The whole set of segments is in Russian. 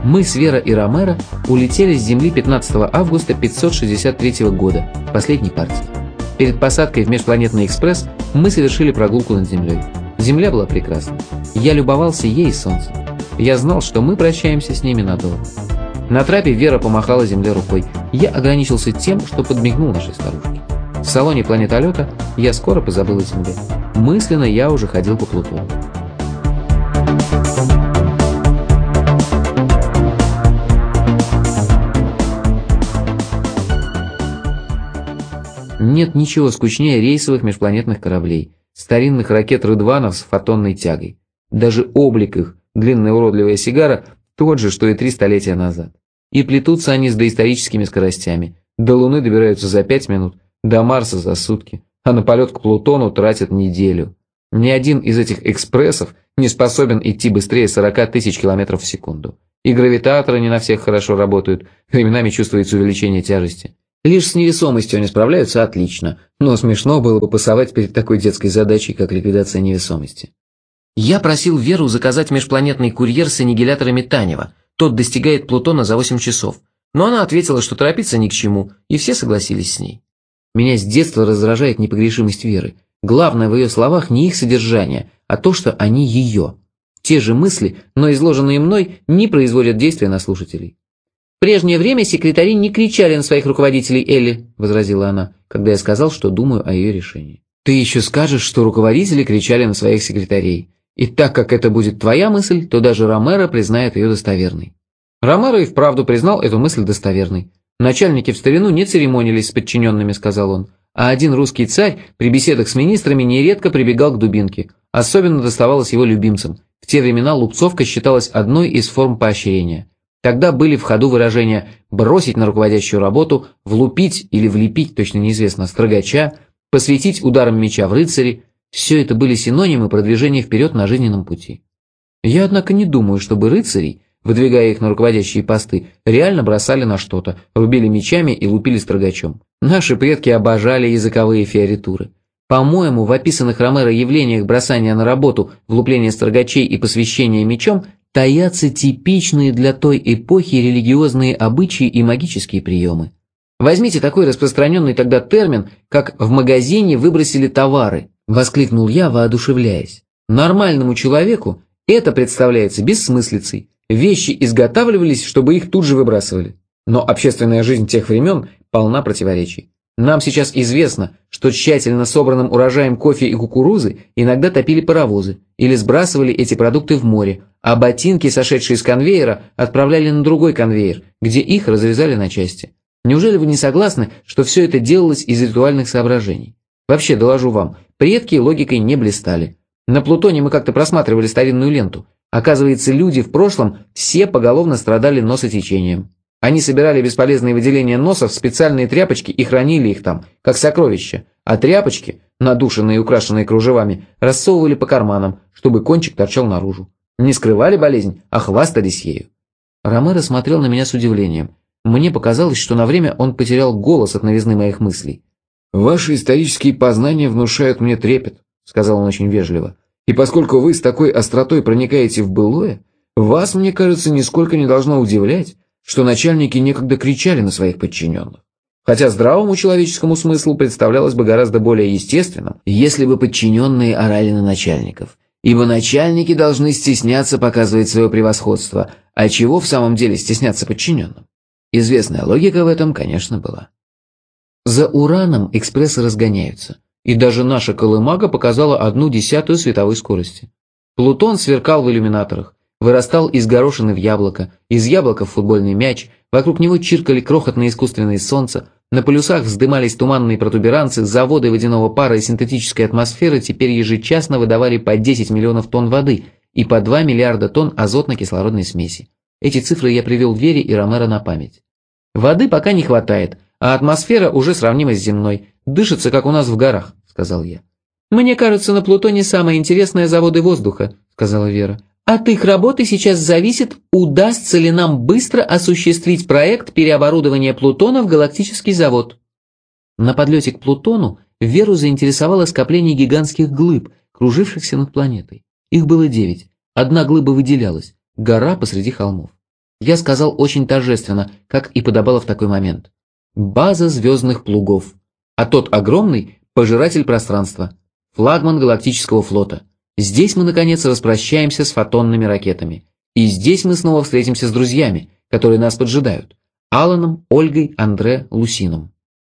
Мы с Вера и Ромеро улетели с Земли 15 августа 563 года, последней партии. Перед посадкой в межпланетный экспресс мы совершили прогулку над Землей. Земля была прекрасна. Я любовался ей и Солнцем. Я знал, что мы прощаемся с ними надолго. На трапе Вера помахала Земле рукой. Я ограничился тем, что подмигнул нашей старушке. В салоне планетолета я скоро позабыл о Земле. Мысленно я уже ходил по Плутону. Нет ничего скучнее рейсовых межпланетных кораблей, старинных ракет Рыдванов с фотонной тягой. Даже облик их, длинная уродливая сигара, тот же, что и 3 столетия назад. И плетутся они с доисторическими скоростями. До Луны добираются за 5 минут, до Марса за сутки, а на полет к Плутону тратят неделю. Ни один из этих экспрессов не способен идти быстрее 40 тысяч километров в секунду. И гравитаторы не на всех хорошо работают, временами чувствуется увеличение тяжести. Лишь с невесомостью они справляются отлично, но смешно было бы пасовать перед такой детской задачей, как ликвидация невесомости. Я просил Веру заказать межпланетный курьер с аннигиляторами Танева, тот достигает Плутона за 8 часов, но она ответила, что торопиться ни к чему, и все согласились с ней. Меня с детства раздражает непогрешимость Веры. Главное в ее словах не их содержание, а то, что они ее. Те же мысли, но изложенные мной, не производят действия на слушателей. «В прежнее время секретари не кричали на своих руководителей, Элли», – возразила она, когда я сказал, что думаю о ее решении. «Ты еще скажешь, что руководители кричали на своих секретарей. И так как это будет твоя мысль, то даже Ромеро признает ее достоверной». Ромеро и вправду признал эту мысль достоверной. «Начальники в старину не церемонились с подчиненными», – сказал он. А один русский царь при беседах с министрами нередко прибегал к дубинке. Особенно доставалось его любимцам. В те времена лупцовка считалась одной из форм поощрения. Тогда были в ходу выражения «бросить на руководящую работу», «влупить» или «влепить», точно неизвестно, строгача, «посвятить ударом меча в рыцари». Все это были синонимы продвижения вперед на жизненном пути. Я, однако, не думаю, чтобы рыцарей, выдвигая их на руководящие посты, реально бросали на что-то, рубили мечами и лупили строгачом. Наши предки обожали языковые фиоритуры. По-моему, в описанных Ромеро явлениях бросания на работу, влупления строгачей и посвящения мечом таятся типичные для той эпохи религиозные обычаи и магические приемы. Возьмите такой распространенный тогда термин, как «в магазине выбросили товары», воскликнул я, воодушевляясь. Нормальному человеку это представляется бессмыслицей. Вещи изготавливались, чтобы их тут же выбрасывали. Но общественная жизнь тех времен полна противоречий. Нам сейчас известно, что тщательно собранным урожаем кофе и кукурузы иногда топили паровозы или сбрасывали эти продукты в море, а ботинки, сошедшие с конвейера, отправляли на другой конвейер, где их разрезали на части. Неужели вы не согласны, что все это делалось из ритуальных соображений? Вообще, доложу вам, предки логикой не блистали. На Плутоне мы как-то просматривали старинную ленту. Оказывается, люди в прошлом все поголовно страдали носотечением. Они собирали бесполезные выделения носа в специальные тряпочки и хранили их там, как сокровища, а тряпочки, надушенные и украшенные кружевами, рассовывали по карманам, чтобы кончик торчал наружу. Не скрывали болезнь, а хвастались ею. Ромеро смотрел на меня с удивлением. Мне показалось, что на время он потерял голос от новизны моих мыслей. «Ваши исторические познания внушают мне трепет», — сказал он очень вежливо. «И поскольку вы с такой остротой проникаете в былое, вас, мне кажется, нисколько не должно удивлять, что начальники некогда кричали на своих подчиненных. Хотя здравому человеческому смыслу представлялось бы гораздо более естественным, если бы подчиненные орали на начальников. Ибо начальники должны стесняться показывать свое превосходство, а чего в самом деле стесняться подчиненным? Известная логика в этом, конечно, была. За Ураном экспрессы разгоняются, и даже наша колымага показала 1/10 световой скорости. Плутон сверкал в иллюминаторах, вырастал из горошины в яблоко, из яблока в футбольный мяч, вокруг него чиркали крохотные искусственные солнца, на полюсах вздымались туманные протуберанцы, заводы водяного пара и синтетической атмосферы теперь ежечасно выдавали по 10 миллионов тонн воды и по 2 миллиарда тонн азотно-кислородной смеси. Эти цифры я привел Вере и Ромеро на память. «Воды пока не хватает, а атмосфера уже сравнима с земной, дышится, как у нас в горах», — сказал я. «Мне кажется, на Плутоне самое интересное заводы воздуха», — сказала Вера. «От их работы сейчас зависит, удастся ли нам быстро осуществить проект переоборудования Плутона в галактический завод». На подлете к Плутону Веру заинтересовало скопление гигантских глыб, кружившихся над планетой. Их было 9. Одна глыба выделялась – гора посреди холмов. Я сказал очень торжественно, как и подобало в такой момент. База звездных плугов. А тот огромный – пожиратель пространства. Флагман галактического флота. Здесь мы, наконец, распрощаемся с фотонными ракетами. И здесь мы снова встретимся с друзьями, которые нас поджидают. Аланом, Ольгой, Андре, Лусином.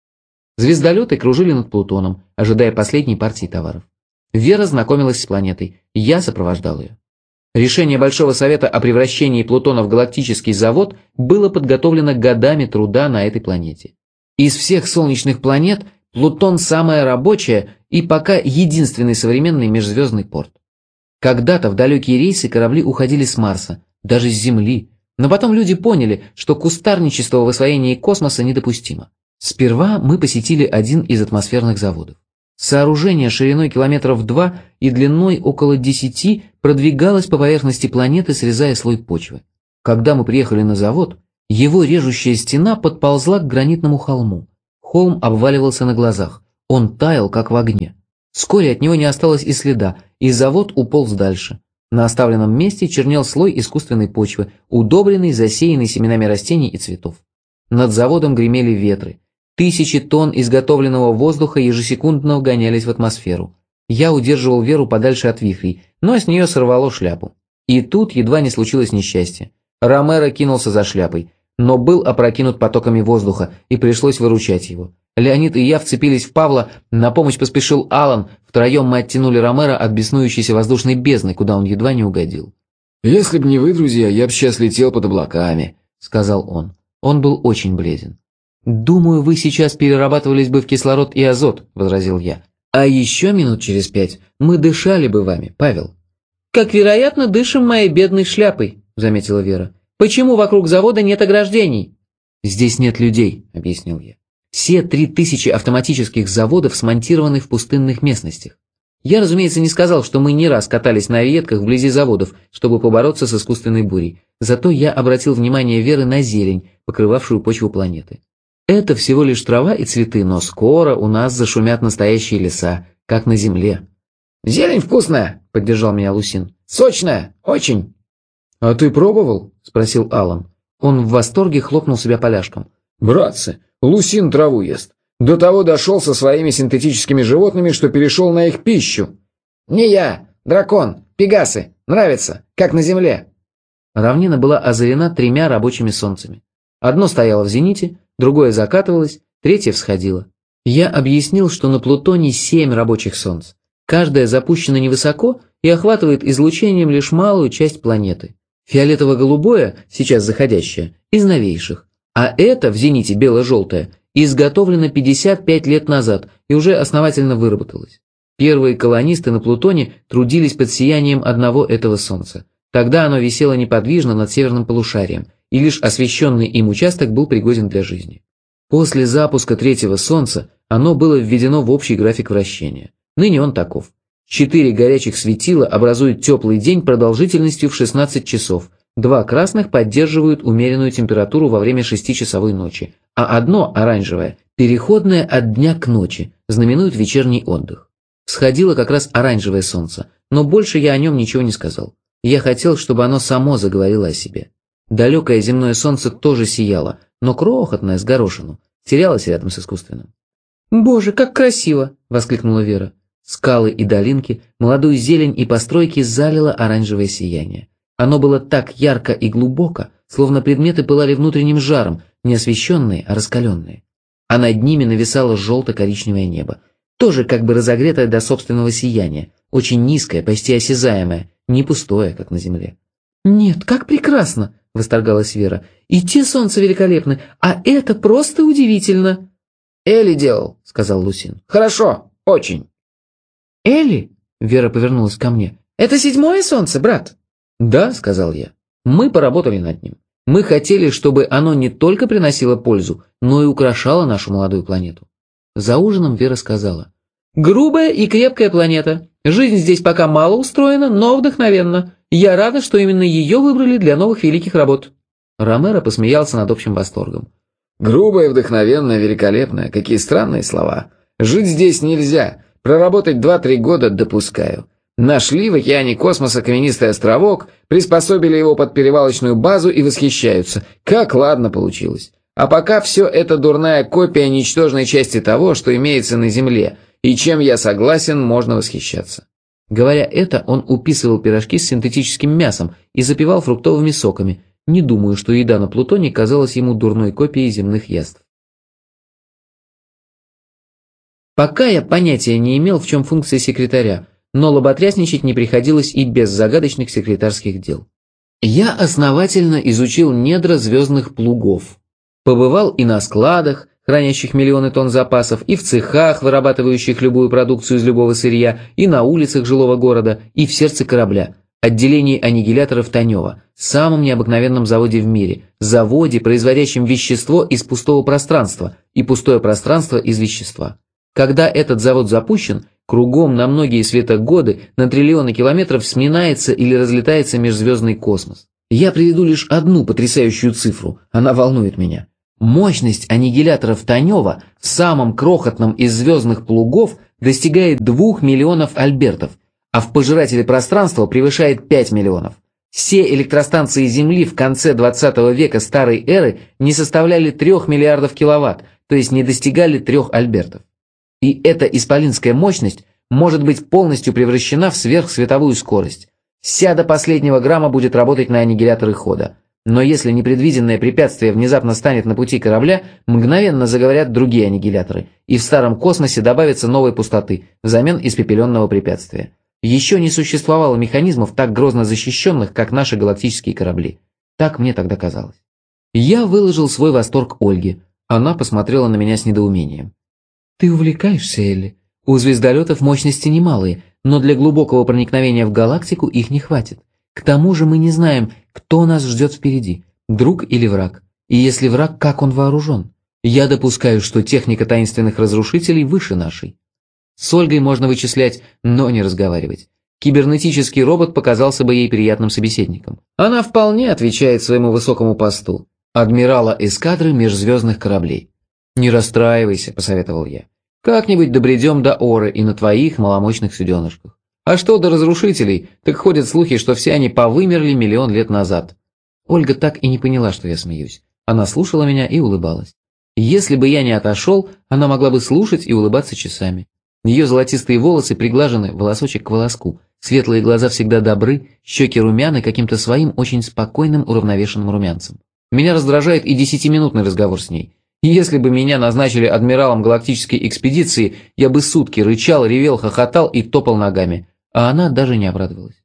Звездолеты кружили над Плутоном, ожидая последней партии товаров. Вера знакомилась с планетой, я сопровождал ее. Решение Большого Совета о превращении Плутона в галактический завод было подготовлено годами труда на этой планете. Из всех солнечных планет Плутон самая рабочая и пока единственный современный межзвездный порт. Когда-то в далекие рейсы корабли уходили с Марса, даже с Земли, но потом люди поняли, что кустарничество в освоении космоса недопустимо. Сперва мы посетили один из атмосферных заводов. Сооружение шириной километров 2 и длиной около 10 продвигалось по поверхности планеты, срезая слой почвы. Когда мы приехали на завод, его режущая стена подползла к гранитному холму. Холм обваливался на глазах, он таял, как в огне. Вскоре от него не осталось и следа, и завод уполз дальше. На оставленном месте чернел слой искусственной почвы, удобренный, засеянный семенами растений и цветов. Над заводом гремели ветры. Тысячи тонн изготовленного воздуха ежесекундно гонялись в атмосферу. Я удерживал Веру подальше от вихрей, но с нее сорвало шляпу. И тут едва не случилось несчастье. Ромеро кинулся за шляпой, но был опрокинут потоками воздуха, и пришлось выручать его. Леонид и я вцепились в Павла, на помощь поспешил Алан, втроем мы оттянули Ромеро от беснующейся воздушной бездны, куда он едва не угодил. «Если б не вы, друзья, я б сейчас летел под облаками», — сказал он. Он был очень бледен. «Думаю, вы сейчас перерабатывались бы в кислород и азот», — возразил я. «А еще минут через 5 мы дышали бы вами, Павел». «Как вероятно, дышим моей бедной шляпой», — заметила Вера. «Почему вокруг завода нет ограждений?» «Здесь нет людей», — объяснил я. «Все 3000 автоматических заводов смонтированы в пустынных местностях. Я, разумеется, не сказал, что мы не раз катались на ветках вблизи заводов, чтобы побороться с искусственной бурей. Зато я обратил внимание Веры на зелень, покрывавшую почву планеты. Это всего лишь трава и цветы, но скоро у нас зашумят настоящие леса, как на земле». «Зелень вкусная», — поддержал меня Лусин. «Сочная, очень». «А ты пробовал?» — спросил Алан. Он в восторге хлопнул себя поляшком. «Братцы, Лусин траву ест. До того дошел со своими синтетическими животными, что перешел на их пищу». «Не я, дракон, пегасы. Нравится, как на земле». Равнина была озарена 3 рабочими солнцами. Одно стояло в зените, другое закатывалось, третье всходило. Я объяснил, что на Плутоне 7 рабочих солнц. Каждое запущено невысоко и охватывает излучением лишь малую часть планеты. Фиолетово-голубое, сейчас заходящее, из новейших. А это, в зените бело-желтое, изготовлено 55 лет назад и уже основательно выработалось. Первые колонисты на Плутоне трудились под сиянием одного этого солнца. Тогда оно висело неподвижно над северным полушарием, и лишь освещенный им участок был пригоден для жизни. После запуска третьего солнца оно было введено в общий график вращения. Ныне он таков. 4 горячих светила образуют теплый день продолжительностью в 16 часов, 2 красных поддерживают умеренную температуру во время 6-часовой ночи, а одно, оранжевое, переходное от дня к ночи, знаменует вечерний отдых. Всходило как раз оранжевое солнце, но больше я о нем ничего не сказал. Я хотел, чтобы оно само заговорило о себе. Далекое земное солнце тоже сияло, но крохотное, с горошину, терялось рядом с искусственным. «Боже, как красиво!» – воскликнула Вера. Скалы и долинки, молодую зелень и постройки залило оранжевое сияние. Оно было так ярко и глубоко, словно предметы пылали внутренним жаром, не освещенные, а раскаленные. А над ними нависало желто-коричневое небо, тоже как бы разогретое до собственного сияния, очень низкое, почти осязаемое, не пустое, как на земле. «Нет, как прекрасно!» – восторгалась Вера. «И те солнца великолепны, а это просто удивительно!» «Элли делал», — сказал Лусин. «Хорошо, очень». «Элли?» – Вера повернулась ко мне. «Это 7-е солнце, брат?» «Да», – сказал я. «Мы поработали над ним. Мы хотели, чтобы оно не только приносило пользу, но и украшало нашу молодую планету». За ужином Вера сказала. «Грубая и крепкая планета. Жизнь здесь пока мало устроена, но вдохновенна. Я рада, что именно ее выбрали для новых великих работ». Ромеро посмеялся над общим восторгом. «Грубая, вдохновенная, великолепная. Какие странные слова. Жить здесь нельзя. Проработать 2-3 года допускаю. Нашли в океане космоса каменистый островок, приспособили его под перевалочную базу и восхищаются. Как ладно получилось. А пока все это дурная копия ничтожной части того, что имеется на Земле, и чем я согласен, можно восхищаться. Говоря это, он уписывал пирожки с синтетическим мясом и запивал фруктовыми соками. Не думаю, что еда на Плутоне казалась ему дурной копией земных яств. Пока я понятия не имел, в чем функция секретаря, но лоботрясничать не приходилось и без загадочных секретарских дел. Я основательно изучил недра звездных плугов. Побывал и на складах, хранящих миллионы тонн запасов, и в цехах, вырабатывающих любую продукцию из любого сырья, и на улицах жилого города, и в сердце корабля, отделении аннигиляторов Танева, самом необыкновенном заводе в мире, заводе, производящем вещество из пустого пространства и пустое пространство из вещества. Когда этот завод запущен, кругом на многие светогоды, на триллионы километров сминается или разлетается межзвездный космос. Я приведу лишь одну потрясающую цифру, она волнует меня. Мощность аннигиляторов Танева в самом крохотном из звездных плугов достигает 2 миллионов альбертов, а в пожирателе пространства превышает 5 миллионов. Все электростанции Земли в конце 20 века старой эры не составляли 3 миллиардов киловатт, то есть не достигали 3 альбертов. И эта исполинская мощность может быть полностью превращена в сверхсветовую скорость. Вся до последнего грамма будет работать на аннигиляторы хода. Но если непредвиденное препятствие внезапно станет на пути корабля, мгновенно заговорят другие аннигиляторы, и в старом космосе добавится новой пустоты взамен испепеленного препятствия. Еще не существовало механизмов, так грозно защищенных, как наши галактические корабли. Так мне тогда казалось. Я выложил свой восторг Ольге. Она посмотрела на меня с недоумением. «Ты увлекаешься, Элли? У звездолетов мощности немалые, но для глубокого проникновения в галактику их не хватит. К тому же мы не знаем, кто нас ждет впереди, друг или враг. И если враг, как он вооружен? Я допускаю, что техника таинственных разрушителей выше нашей». С Ольгой можно вычислять, но не разговаривать. Кибернетический робот показался бы ей приятным собеседником. Она вполне отвечает своему высокому посту. Адмирала эскадры межзвездных кораблей. «Не расстраивайся», — посоветовал я. «Как-нибудь добредем до Оры и на твоих маломощных суденышках. А что до разрушителей, так ходят слухи, что все они повымерли миллион лет назад». Ольга так и не поняла, что я смеюсь. Она слушала меня и улыбалась. Если бы я не отошел, она могла бы слушать и улыбаться часами. Ее золотистые волосы приглажены волосочек к волоску, светлые глаза всегда добры, щеки румяны каким-то своим очень спокойным уравновешенным румянцем. Меня раздражает и 10-минутный разговор с ней. Если бы меня назначили адмиралом галактической экспедиции, я бы сутки рычал, ревел, хохотал и топал ногами, а она даже не обрадовалась.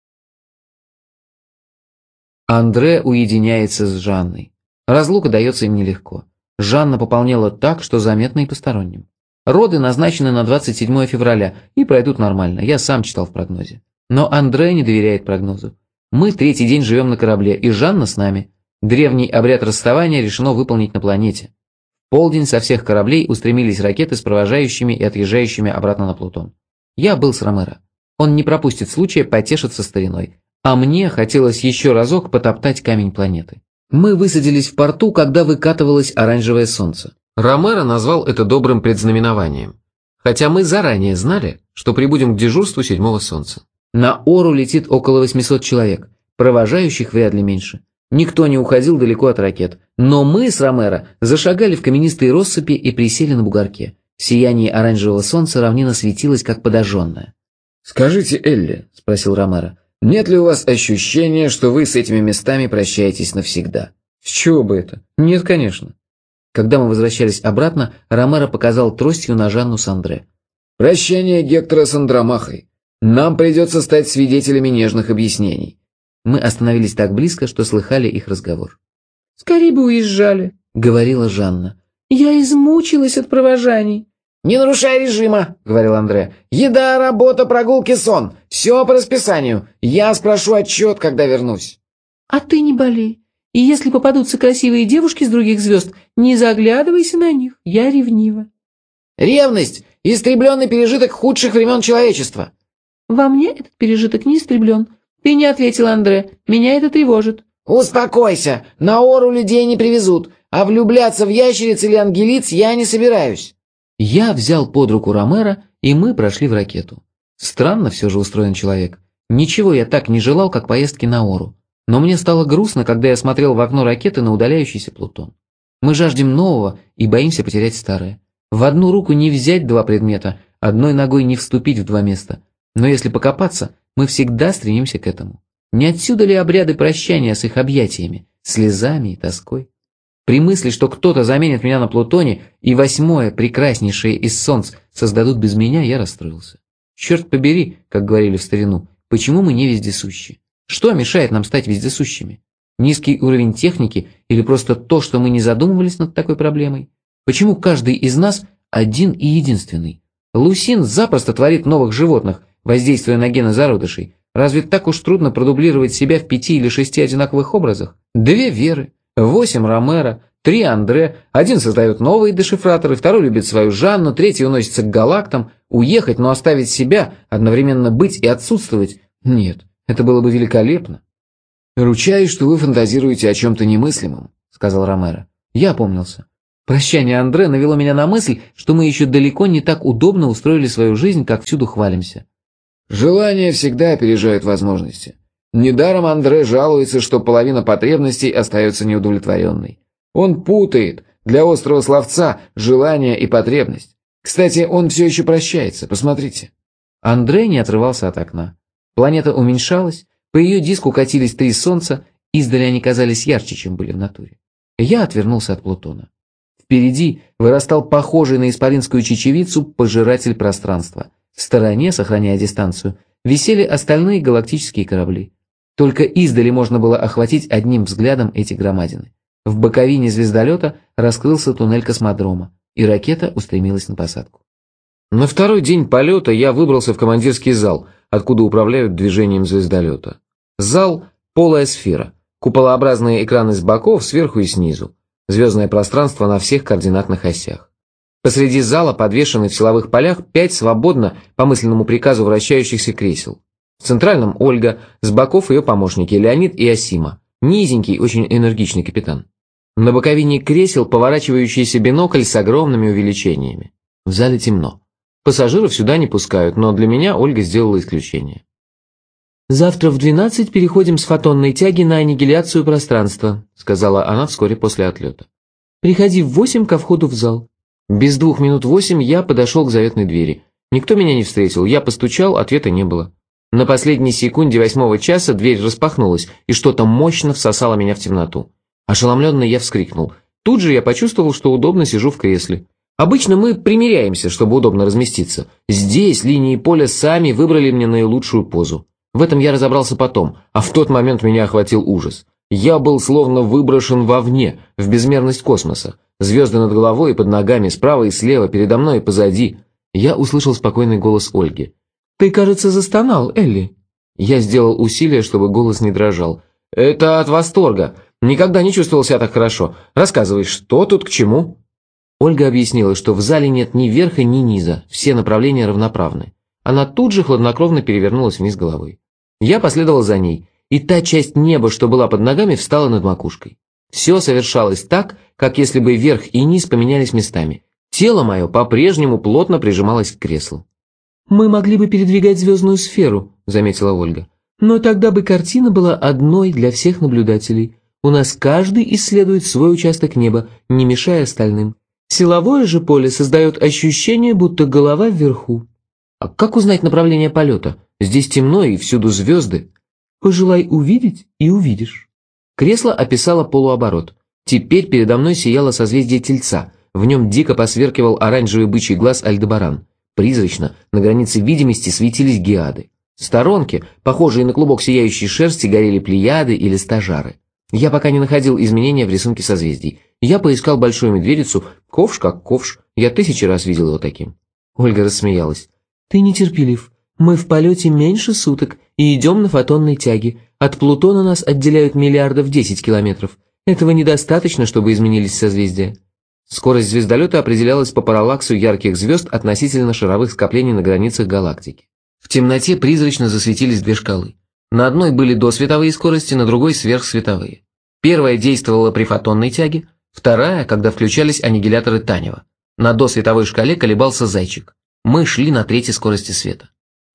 Андре уединяется с Жанной. Разлука дается им нелегко. Жанна пополнела так, что заметно и посторонним. Роды назначены на 27 февраля и пройдут нормально, я сам читал в прогнозе. Но Андре не доверяет прогнозу. Мы 3-й день живем на корабле, и Жанна с нами. Древний обряд расставания решено выполнить на планете. В полдень со всех кораблей устремились ракеты с провожающими и отъезжающими обратно на Плутон. Я был с Ромеро. Он не пропустит случая потешиться стариной. А мне хотелось еще разок потоптать камень планеты. Мы высадились в порту, когда выкатывалось оранжевое солнце. Ромеро назвал это добрым предзнаменованием. Хотя мы заранее знали, что прибудем к дежурству 7-го солнца. На Ору летит около 800 человек. Провожающих вряд ли меньше. Никто не уходил далеко от ракет. Но мы с Ромеро зашагали в каменистые россыпи и присели на бугорке. В сиянии оранжевого солнца равнина светилась, как подожженная. «Скажите, Элли», — спросил Ромеро, — «нет ли у вас ощущения, что вы с этими местами прощаетесь навсегда?» «С чего бы это? Нет, конечно». Когда мы возвращались обратно, Ромеро показал тростью на Жанну с Андре. «Прощание Гектора с Андромахой. Нам придется стать свидетелями нежных объяснений». Мы остановились так близко, что слыхали их разговор. «Скорее бы уезжали», — говорила Жанна. «Я измучилась от провожаний». «Не нарушай режима», — говорил Андре. «Еда, работа, прогулки, сон. Все по расписанию. Я спрошу отчет, когда вернусь». «А ты не болей. И если попадутся красивые девушки с других звезд, не заглядывайся на них. Я ревнива». «Ревность – истребленный пережиток худших времен человечества». «Во мне этот пережиток не истреблен. Ты не ответил, Андре. Меня это тревожит». «Успокойся. На Ору людей не привезут. А влюбляться в ящериц или ангелиц я не собираюсь». Я взял под руку Ромеро, и мы прошли в ракету. Странно все же устроен человек. Ничего я так не желал, как поездки на Ору. Но мне стало грустно, когда я смотрел в окно ракеты на удаляющийся Плутон. Мы жаждем нового и боимся потерять старое. В одну руку не взять два предмета, одной ногой не вступить в два места. Но если покопаться, мы всегда стремимся к этому. Не отсюда ли обряды прощания с их объятиями, слезами и тоской? При мысли, что кто-то заменит меня на Плутоне и восьмое, прекраснейшее из солнц, создадут без меня, я расстроился. Черт побери, как говорили в старину, почему мы не вездесущи? Что мешает нам стать вездесущими? Низкий уровень техники или просто то, что мы не задумывались над такой проблемой? Почему каждый из нас один и единственный? Лусин запросто творит новых животных, воздействуя на гены зародышей. Разве так уж трудно продублировать себя в 5 или 6 одинаковых образах? 2 Веры, 8 Ромеро, 3 Андре, один создает новые дешифраторы, второй любит свою Жанну, третий уносится к галактам. Уехать, но оставить себя, одновременно быть и отсутствовать? Нет, это было бы великолепно. «Ручаюсь, что вы фантазируете о чем-то немыслимом», — сказал Ромеро. Я опомнился. Прощание Андре навело меня на мысль, что мы еще далеко не так удобно устроили свою жизнь, как всюду хвалимся. «Желания всегда опережают возможности. Недаром Андре жалуется, что половина потребностей остается неудовлетворенной. Он путает для острого словца желание и потребность. Кстати, он все еще прощается, посмотрите». Андре не отрывался от окна. Планета уменьшалась, по ее диску катились 3 солнца, издали они казались ярче, чем были в натуре. Я отвернулся от Плутона. Впереди вырастал похожий на исполинскую чечевицу пожиратель пространства. В стороне, сохраняя дистанцию, висели остальные галактические корабли. Только издали можно было охватить одним взглядом эти громадины. В боковине звездолета раскрылся туннель космодрома, и ракета устремилась на посадку. На второй день полета я выбрался в командирский зал, откуда управляют движением звездолета. Зал – полая сфера, куполообразные экраны с боков, сверху и снизу, звездное пространство на всех координатных осях. Посреди зала подвешены в силовых полях 5 свободно, по мысленному приказу, вращающихся кресел. В центральном Ольга, с боков ее помощники Леонид и Асима, низенький, очень энергичный капитан. На боковине кресел поворачивающийся бинокль с огромными увеличениями. В зале темно. Пассажиров сюда не пускают, но для меня Ольга сделала исключение. «Завтра в 12 переходим с фотонной тяги на аннигиляцию пространства», сказала она вскоре после отлета. «Приходи в 8 ко входу в зал». Без 2 минут 8 я подошел к заветной двери. Никто меня не встретил, я постучал, ответа не было. На последней секунде 8-го часа дверь распахнулась, и что-то мощно всосало меня в темноту. Ошеломленный я вскрикнул. Тут же я почувствовал, что удобно сижу в кресле. Обычно мы примеряемся, чтобы удобно разместиться. Здесь линии поля сами выбрали мне наилучшую позу. В этом я разобрался потом, а в тот момент меня охватил ужас. Я был словно выброшен вовне, в безмерность космоса. Звезды над головой и под ногами, справа и слева, передо мной и позади. Я услышал спокойный голос Ольги. «Ты, кажется, застонал, Элли». Я сделал усилие, чтобы голос не дрожал. «Это от восторга. Никогда не чувствовал себя так хорошо. Рассказывай, что тут к чему?» Ольга объяснила, что в зале нет ни верха, ни низа, все направления равноправны. Она тут же хладнокровно перевернулась вниз головой. Я последовал за ней, и та часть неба, что была под ногами, встала над макушкой. Все совершалось так, как если бы верх и низ поменялись местами. Тело мое по-прежнему плотно прижималось к креслу. «Мы могли бы передвигать звездную сферу», — заметила Ольга. «Но тогда бы картина была одной для всех наблюдателей. У нас каждый исследует свой участок неба, не мешая остальным. Силовое же поле создает ощущение, будто голова вверху». «А как узнать направление полета? Здесь темно и всюду звезды». «Пожелай увидеть и увидишь». Кресло описало полуоборот. Теперь передо мной сияло созвездие Тельца. В нем дико посверкивал оранжевый бычий глаз Альдебаран. Призрачно, на границе видимости, светились геады. В сторонке, похожие на клубок сияющей шерсти, горели плеяды или стажары. Я пока не находил изменения в рисунке созвездий. Я поискал большую медведицу, ковш как ковш, я 1000 раз видел его таким. Ольга рассмеялась. «Ты нетерпелив. Мы в полете меньше суток и идем на фотонной тяге. От Плутона нас отделяют 10 миллиардов километров. Этого недостаточно, чтобы изменились созвездия». Скорость звездолета определялась по параллаксу ярких звезд относительно шаровых скоплений на границах галактики. В темноте призрачно засветились 2 шкалы. На одной были досветовые скорости, на другой сверхсветовые. Первая действовала при фотонной тяге, вторая, когда включались аннигиляторы Танева. На досветовой шкале колебался зайчик. Мы шли на 3-й скорости света.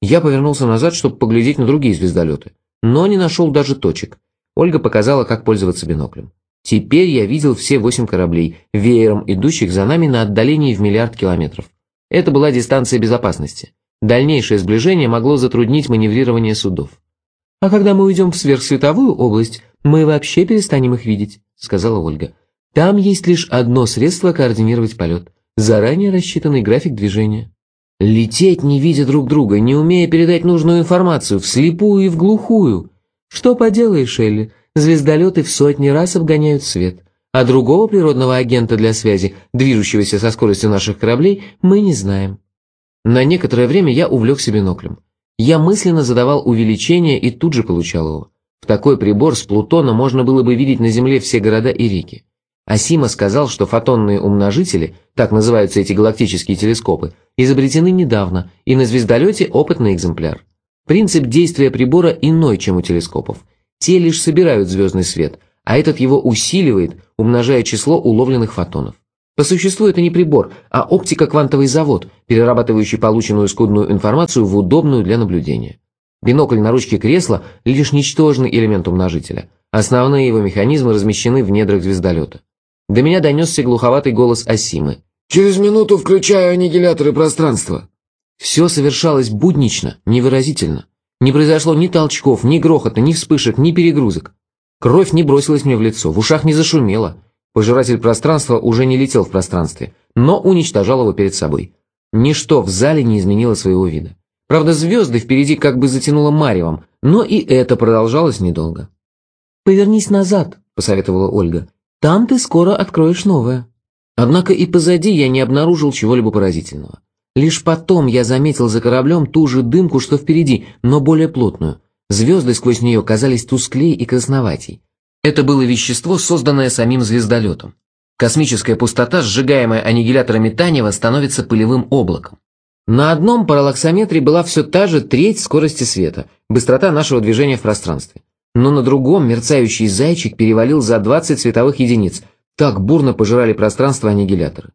Я повернулся назад, чтобы поглядеть на другие звездолеты, но не нашел даже точек. Ольга показала, как пользоваться биноклем. Теперь я видел все 8 кораблей, веером идущих за нами на отдалении в 1 миллиард километров. Это была дистанция безопасности. Дальнейшее сближение могло затруднить маневрирование судов. «А когда мы уйдем в сверхсветовую область, мы вообще перестанем их видеть», — сказала Ольга. «Там есть лишь одно средство координировать полет — заранее рассчитанный график движения». Лететь, не видя друг друга, не умея передать нужную информацию, вслепую и в глухую. «Что поделаешь, Элли, звездолеты в сотни раз обгоняют свет, а другого природного агента для связи, движущегося со скоростью наших кораблей, мы не знаем». На некоторое время я увлекся биноклем. Я мысленно задавал увеличение и тут же получал его. В такой прибор с Плутона можно было бы видеть на Земле все города и реки. Асима сказал, что фотонные умножители, так называются эти галактические телескопы, изобретены недавно, и на звездолете опытный экземпляр. Принцип действия прибора иной, чем у телескопов. Те лишь собирают звездный свет, а этот его усиливает, умножая число уловленных фотонов. По существу это не прибор, а оптико-квантовый завод, перерабатывающий полученную скудную информацию в удобную для наблюдения. Бинокль на ручке кресла – лишь ничтожный элемент умножителя. Основные его механизмы размещены в недрах звездолета. До меня донесся глуховатый голос Асимы. «Через минуту включаю аннигиляторы пространства». Все совершалось буднично, невыразительно. Не произошло ни толчков, ни грохота, ни вспышек, ни перегрузок. Кровь не бросилась мне в лицо, в ушах не зашумело. Пожиратель пространства уже не летел в пространстве, но уничтожал его перед собой. Ничто в зале не изменило своего вида. Правда, звезды впереди как бы затянуло маревом, но и это продолжалось недолго. «Повернись назад», — посоветовала Ольга. «Там ты скоро откроешь новое». Однако и позади я не обнаружил чего-либо поразительного. Лишь потом я заметил за кораблем ту же дымку, что впереди, но более плотную. Звезды сквозь нее казались тусклее и красноватей. Это было вещество, созданное самим звездолетом. Космическая пустота, сжигаемая аннигиляторами Танева, становится пылевым облаком. На одном параллаксометре была все та же треть скорости света, быстрота нашего движения в пространстве. Но на другом мерцающий зайчик перевалил за 20 световых единиц, так бурно пожирали пространство аннигиляторы.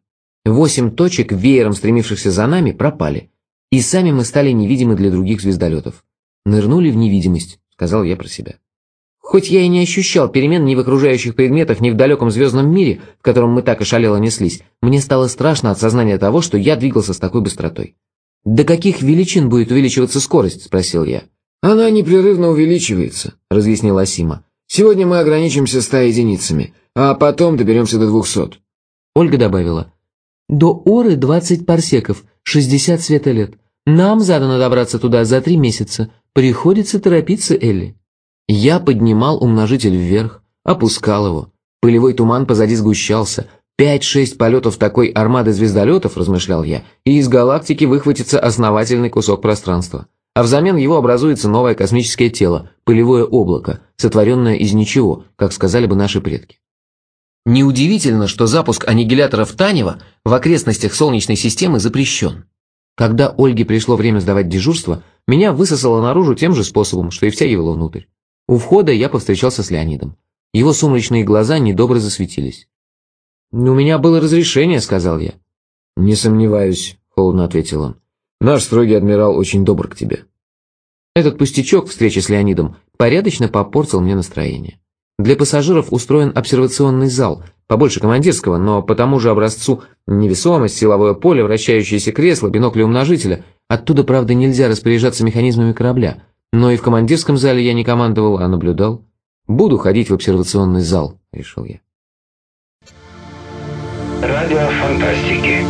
8 точек, веером стремившихся за нами, пропали. И сами мы стали невидимы для других звездолетов. «Нырнули в невидимость», — сказал я про себя. Хоть я и не ощущал перемен ни в окружающих предметах, ни в далеком звездном мире, в котором мы так ошалело неслись, мне стало страшно от сознания того, что я двигался с такой быстротой. «До каких величин будет увеличиваться скорость?» – спросил я. «Она непрерывно увеличивается», – разъяснил Асима. «Сегодня мы ограничимся 100 единицами, а потом доберемся до 200». Ольга добавила. «До Оры 20 парсеков, 60 светолет. Нам задано добраться туда за 3 месяца. Приходится торопиться, Элли». Я поднимал умножитель вверх, опускал его. Пылевой туман позади сгущался. 5-6 полетов такой армады звездолетов, размышлял я, и из галактики выхватится основательный кусок пространства. А взамен его образуется новое космическое тело, пылевое облако, сотворенное из ничего, как сказали бы наши предки. Неудивительно, что запуск аннигиляторов Танева в окрестностях Солнечной системы запрещен. Когда Ольге пришло время сдавать дежурство, меня высосало наружу тем же способом, что и втягивало внутрь. У входа я повстречался с Леонидом. Его сумрачные глаза недобро засветились. «У меня было разрешение», — сказал я. «Не сомневаюсь», — холодно ответил он. «Наш строгий адмирал очень добр к тебе». Этот пустячок, встречи с Леонидом, порядочно попортил мне настроение. Для пассажиров устроен обсервационный зал, побольше командирского, но по тому же образцу невесомость, силовое поле, вращающиеся кресла, бинокли умножителя. Оттуда, правда, нельзя распоряжаться механизмами корабля. Но и в командирском зале я не командовал, а наблюдал. Буду ходить в обсервационный зал, решил я. Радио фантастики.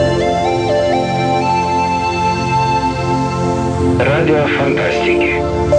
Радио фантастики.